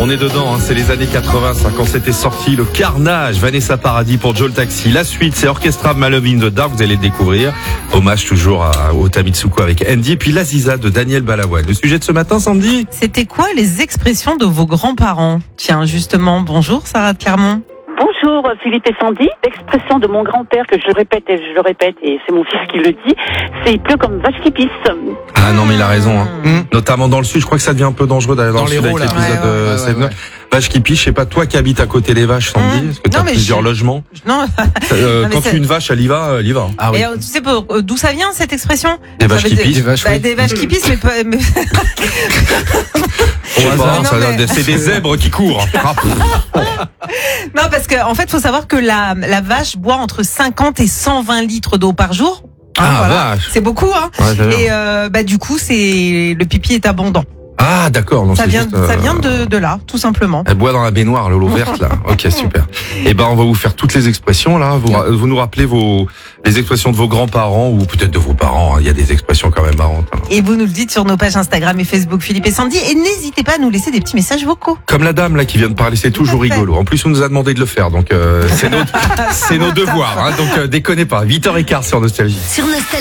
On est dedans, hein, c'est les années 80, ça, quand c'était sorti, le carnage, Vanessa Paradis pour Joe le Taxi. La suite, c'est Orchestra My Love in the Dark, vous allez le découvrir. Hommage toujours au Tamitsuko avec Andy. Et puis L'Aziza de Daniel Balavoine. Le sujet de ce matin, Sandy? C'était quoi les expressions de vos grands-parents? Tiens, justement, bonjour Sarah de Clermont. Bonjour Philippe et Sandy. L'expression de mon grand-père que je répète et c'est mon fils qui le dit, c'est il pleut comme vache qui pisse. Ah non mais il a raison, hein. Notamment dans le sud, je crois que ça devient un peu dangereux d'aller dans le sud avec l'épisode Seven. Vache qui pisse, je sais pas toi qui habites à côté des vaches, Sandy, parce que tu as plusieurs logements. Non. Quand tu une vache, elle y va. Ah oui. Et tu sais d'où ça vient cette expression? Des vaches qui pissent. Des vaches qui pissent, mais pas. C'est des zèbres qui courent. Non, parce que en fait, faut savoir que la vache boit entre 50 et 120 litres d'eau par jour. Vache. C'est beaucoup, hein. Ouais, et du coup, le pipi est abondant. Ah d'accord, ça vient de là, tout simplement. Elle boit dans la baignoire, l'eau verte là. Ok, super. Et on va vous faire toutes les expressions là. Vous nous rappelez les expressions de vos grands-parents ou peut-être de vos parents. Il y a des expressions quand même marrantes. Et vous nous le dites sur nos pages Instagram et Facebook Philippe et Sandy. Et n'hésitez pas à nous laisser des petits messages vocaux. Comme la dame là qui vient de parler, c'est toujours rigolo. En plus, on nous a demandé de le faire, donc c'est nos devoirs. Hein, donc déconnez pas. 8h15 sur Nostalgie. Sur Nostalgie.